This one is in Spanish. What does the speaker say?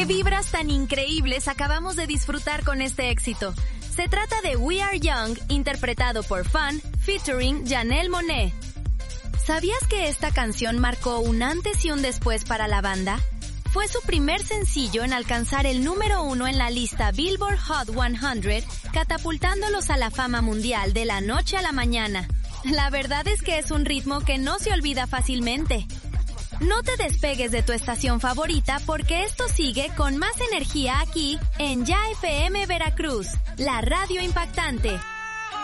¡Qué vibras tan increíbles acabamos de disfrutar con este éxito! Se trata de We Are Young, interpretado por Fun, featuring Janelle Monáe. ¿Sabías que esta canción marcó un antes y un después para la banda? Fue su primer sencillo en alcanzar el número 1 en la lista Billboard Hot 100, catapultándolos a la fama mundial de la noche a la mañana. La verdad es que es un ritmo que no se olvida fácilmente. No te despegues de tu estación favorita porque esto sigue con más energía aquí en Ya FM Veracruz, la radio impactante.